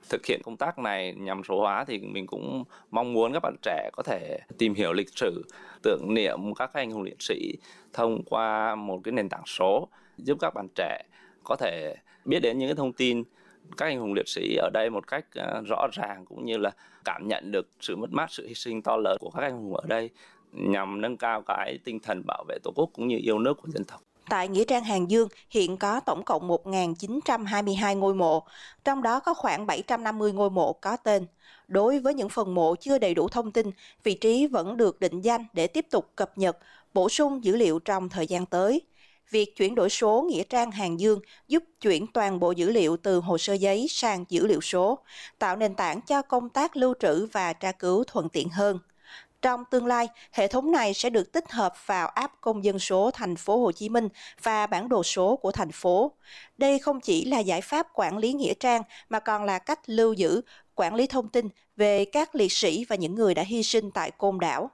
Thực hiện công tác này nhằm số hóa thì mình cũng mong muốn các bạn trẻ có thể tìm hiểu lịch sử, tưởng niệm các anh hùng liệt sĩ thông qua một cái nền tảng số, giúp các bạn trẻ có thể biết đến những cái thông tin các anh hùng liệt sĩ ở đây một cách rõ ràng, cũng như là cảm nhận được sự mất mát, sự hy sinh to lớn của các anh hùng ở đây, nhằm nâng cao cái tinh thần bảo vệ Tổ quốc cũng như yêu nước của dân tộc. Tại Nghĩa trang Hàng Dương hiện có tổng cộng 1.922 ngôi mộ, trong đó có khoảng 750 ngôi mộ có tên. Đối với những phần mộ chưa đầy đủ thông tin, vị trí vẫn được định danh để tiếp tục cập nhật, bổ sung dữ liệu trong thời gian tới. Việc chuyển đổi số Nghĩa trang Hàng Dương giúp chuyển toàn bộ dữ liệu từ hồ sơ giấy sang dữ liệu số, tạo nền tảng cho công tác lưu trữ và tra cứu thuận tiện hơn. Trong tương lai, hệ thống này sẽ được tích hợp vào app công dân số thành phố Hồ Chí Minh và bản đồ số của thành phố. Đây không chỉ là giải pháp quản lý nghĩa trang mà còn là cách lưu giữ, quản lý thông tin về các liệt sĩ và những người đã hy sinh tại Côn Đảo.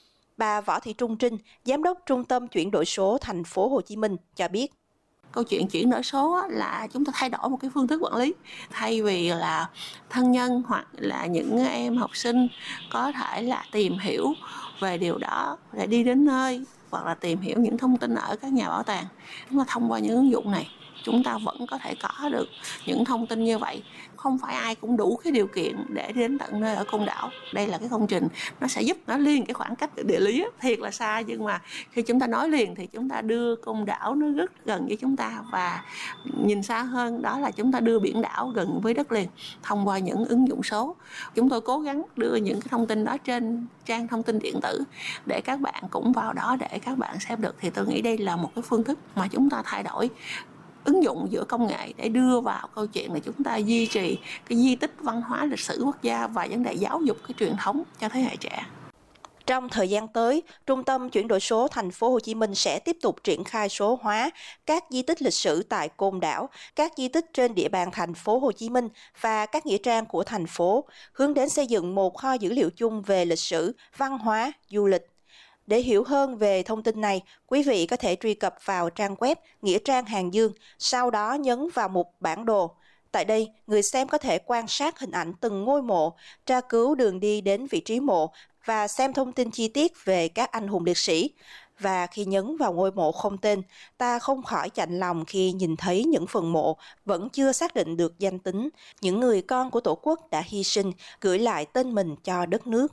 Bà Võ Thị Trung Trinh, Giám đốc Trung tâm Chuyển đổi số thành phố Hồ Chí Minh cho biết. Câu chuyện chuyển đổi số là chúng ta thay đổi một cái phương thức quản lý. Thay vì là thân nhân hoặc là những em học sinh có thể là tìm hiểu về điều đó để đi đến nơi, hoặc là tìm hiểu những thông tin ở các nhà bảo tàng, chúng ta thông qua những ứng dụng này chúng ta vẫn có thể có được những thông tin như vậy. Không phải ai cũng đủ cái điều kiện để đến tận nơi ở Côn Đảo. Đây là cái công trình nó sẽ giúp nó liền cái khoảng cách địa lý thiệt là xa, nhưng mà khi chúng ta nói liền thì chúng ta đưa Côn Đảo nó rất gần với chúng ta, và nhìn xa hơn đó là chúng ta đưa biển đảo gần với đất liền thông qua những ứng dụng số. Chúng tôi cố gắng đưa những cái thông tin đó trên trang thông tin điện tử để các bạn cũng vào đó để các bạn xem được. Thì tôi nghĩ đây là một cái phương thức mà chúng ta thay đổi, ứng dụng giữa công nghệ để đưa vào câu chuyện là chúng ta duy trì cái di tích văn hóa lịch sử quốc gia và vấn đề giáo dục cái truyền thống cho thế hệ trẻ. Trong thời gian tới, Trung tâm Chuyển đổi số thành phố Hồ Chí Minh sẽ tiếp tục triển khai số hóa các di tích lịch sử tại Côn Đảo, các di tích trên địa bàn thành phố Hồ Chí Minh và các nghĩa trang của thành phố, hướng đến xây dựng một kho dữ liệu chung về lịch sử, văn hóa, du lịch. Để hiểu hơn về thông tin này, quý vị có thể truy cập vào trang web Nghĩa trang Hàng Dương, sau đó nhấn vào mục bản đồ. Tại đây, người xem có thể quan sát hình ảnh từng ngôi mộ, tra cứu đường đi đến vị trí mộ và xem thông tin chi tiết về các anh hùng liệt sĩ. Và khi nhấn vào ngôi mộ không tên, ta không khỏi chạnh lòng khi nhìn thấy những phần mộ vẫn chưa xác định được danh tính, những người con của Tổ quốc đã hy sinh, gửi lại tên mình cho đất nước.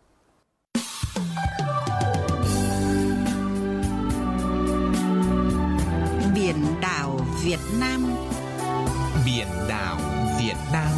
Biển đảo Việt Nam. Biển đảo Việt Nam.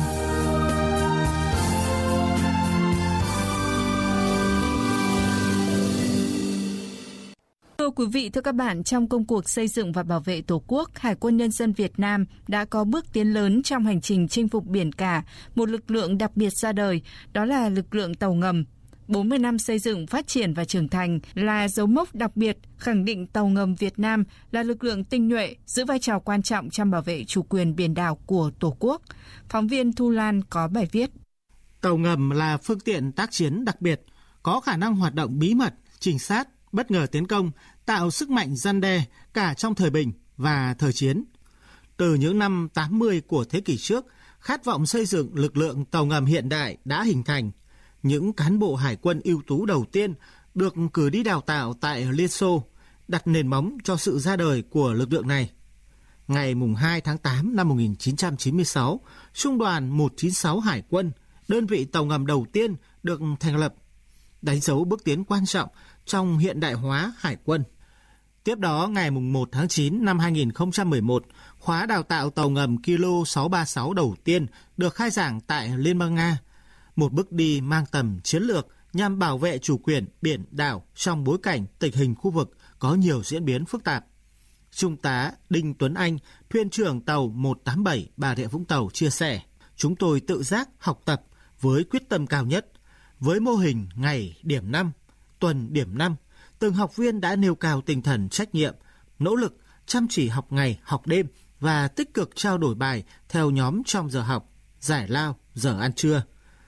Thưa quý vị, thưa các bạn, trong công cuộc xây dựng và bảo vệ Tổ quốc, Hải quân Nhân dân Việt Nam đã có bước tiến lớn trong hành trình chinh phục biển cả, một lực lượng đặc biệt ra đời, đó là lực lượng tàu ngầm. 40 năm xây dựng, phát triển và trưởng thành là dấu mốc đặc biệt, khẳng định tàu ngầm Việt Nam là lực lượng tinh nhuệ, giữ vai trò quan trọng trong bảo vệ chủ quyền biển đảo của Tổ quốc. Phóng viên Thu Lan có bài viết. Tàu ngầm là phương tiện tác chiến đặc biệt, có khả năng hoạt động bí mật, trinh sát, bất ngờ tiến công, tạo sức mạnh răn đe cả trong thời bình và thời chiến. Từ những năm 80 của thế kỷ trước, khát vọng xây dựng lực lượng tàu ngầm hiện đại đã hình thành. Những cán bộ hải quân ưu tú đầu tiên được cử đi đào tạo tại Liên Xô, đặt nền móng cho sự ra đời của lực lượng này. Ngày 2 tháng 8 năm 1996, Trung đoàn 196 Hải quân, đơn vị tàu ngầm đầu tiên được thành lập, đánh dấu bước tiến quan trọng trong hiện đại hóa hải quân. Tiếp đó, ngày 1 tháng 9 năm 2011, khóa đào tạo tàu ngầm Kilo 636 đầu tiên được khai giảng tại Liên bang Nga, một bước đi mang tầm chiến lược nhằm bảo vệ chủ quyền biển đảo trong bối cảnh tình hình khu vực có nhiều diễn biến phức tạp. Trung tá Đinh Tuấn Anh, thuyền trưởng tàu 187 Bà Rịa Vũng Tàu chia sẻ, chúng tôi tự giác học tập với quyết tâm cao nhất. Với mô hình ngày điểm 5, tuần điểm 5, từng học viên đã nêu cao tinh thần trách nhiệm, nỗ lực, chăm chỉ học ngày, học đêm và tích cực trao đổi bài theo nhóm trong giờ học, giải lao, giờ ăn trưa.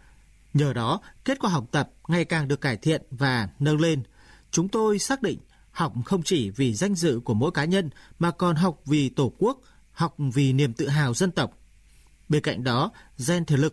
Nhờ đó, kết quả học tập ngày càng được cải thiện và nâng lên. Chúng tôi xác định học không chỉ vì danh dự của mỗi cá nhân mà còn học vì Tổ quốc, học vì niềm tự hào dân tộc. Bên cạnh đó, rèn thể lực